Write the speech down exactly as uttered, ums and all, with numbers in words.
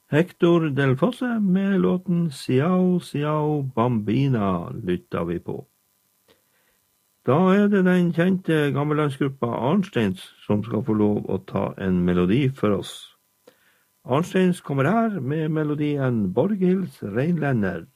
Hector Del Fosse med låten Ciao Ciao Bambina lytta vi på. Da er det den kjente gammellandsgruppa Arnsteins som skal få lov å ta en melodi for oss. Arnsteins kommer her med melodien Borghilds Reinlender.